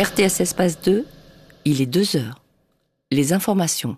RTS Espace 2, il est 2 heures. Les informations.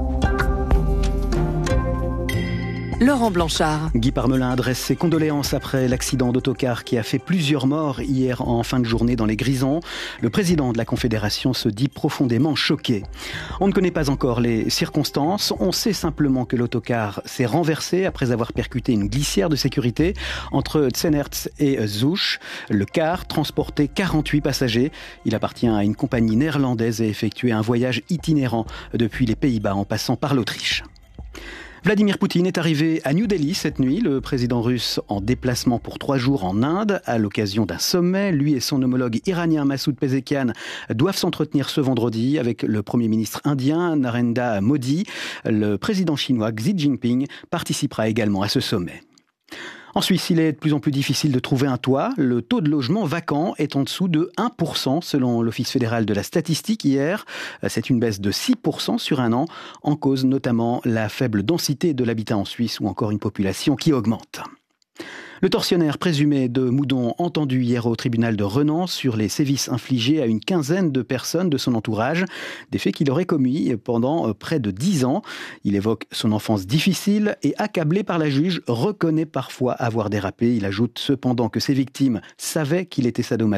Laurent Blanchard. Guy Parmelin adresse ses condoléances après l'accident d'autocar qui a fait plusieurs morts hier en fin de journée dans les Grisons. Le président de la Confédération se dit profondément choqué. On ne connaît pas encore les circonstances. On sait simplement que l'autocar s'est renversé après avoir percuté une glissière de sécurité entre Tsenerts et Zouch. Le car transportait 48 passagers. Il appartient à une compagnie néerlandaise et a effectué un voyage itinérant depuis les Pays-Bas en passant par l'Autriche. Vladimir Poutine est arrivé à New Delhi cette nuit. Le président russe en déplacement pour 3 jours en Inde à l'occasion d'un sommet. Lui et son homologue iranien Massoud Pezeshkian doivent s'entretenir ce vendredi avec le Premier ministre indien Narendra Modi. Le président chinois Xi Jinping participera également à ce sommet. En Suisse, il est de plus en plus difficile de trouver un toit. Le taux de logement vacant est en dessous de 1% selon l'Office fédéral de la statistique hier. C'est une baisse de 6% sur un an, en cause notamment la faible densité de l'habitat en Suisse ou encore une population qui augmente. Le tortionnaire présumé de Moudon entendu hier au tribunal de Renan sur les sévices infligés à une quinzaine de personnes de son entourage, des faits qu'il aurait commis pendant près de 10 ans. Il évoque son enfance difficile et accablé par la juge, reconnaît parfois avoir dérapé. Il ajoute cependant que ses victimes savaient qu'il était sadomaso.